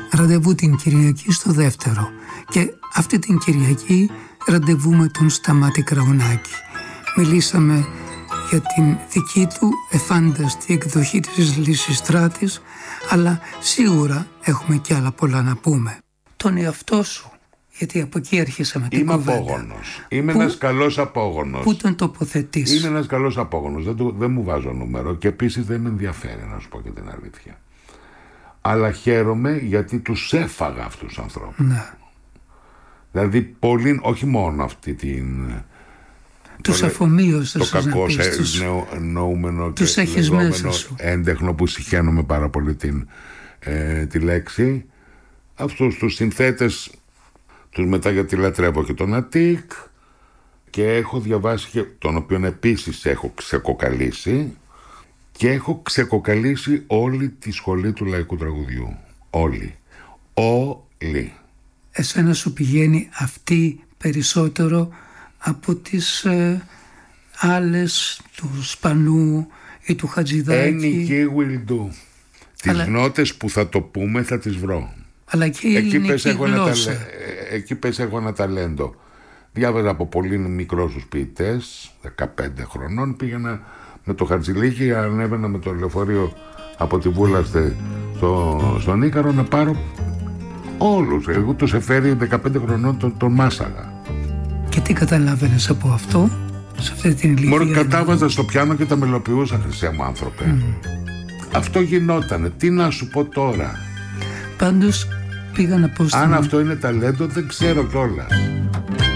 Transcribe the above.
ραντεβού την Κυριακή στο δεύτερο. Και αυτή την Κυριακή ραντεβού με τον Σταμάτη Κραουνάκη. Μιλήσαμε για την δική του εφάνταστη εκδοχή της Λυσιστράτης, αλλά σίγουρα έχουμε κι άλλα πολλά να πούμε. Τον εαυτό σου, γιατί από εκεί αρχίσαμε την κουβέντα. Είμαι απόγονος. Είμαι ένας καλός απόγονος. Πού τον τοποθετείς? Είμαι ένας καλός απόγονος. Δεν μου βάζω νούμερο και επίσης δεν με ενδιαφέρει, να σου πω και την αλήθεια. Αλλά χαίρομαι γιατί τους έφαγα αυτούς τους ανθρώπους. Ναι. Δηλαδή πολύ, όχι μόνο αυτή την... Τους αφομοίωσες, το κακό νοούμενο και λεγόμενο έντεχνο που συχαίνομαι πάρα πολύ τη λέξη. Αυτούς τους συνθέτες τους μετά γιατί λατρεύω και τον Αττικ και έχω διαβάσει και τον οποίον επίσης έχω ξεκοκαλίσει και έχω ξεκοκαλίσει όλη τη σχολή του λαϊκού τραγουδιού. Όλοι. Εσένα σου πηγαίνει αυτή περισσότερο από τις άλλες του Σπανού ή του Χατζηδάκη? Any he will do. Τις νότες που θα το πούμε θα τις βρω. Αλλά και η ελληνική γλώσσα. Εκεί πες έχω ένα ταλέντο. Διάβαζα από πολύ μικρός τους ποιητές, 15 χρονών, πήγαινα με το Χατζηλίκη, ανέβαινα με το λεωφορείο από τη Βούλαστε στον Ίκαρο να πάρω όλους. Εγώ τους έφερε 15 χρονών, τον μάσαγα. Και τι καταλάβαινες από αυτό, σε αυτή την ηλικία? Μόνο κατάβαζα στο πιάνο και τα μελοποιούσα, χρυσέ μου άνθρωπε. Αυτό γινότανε. Τι να σου πω τώρα. Πάντως πήγα να πω αν αυτό είναι ταλέντο δεν ξέρω κιόλας.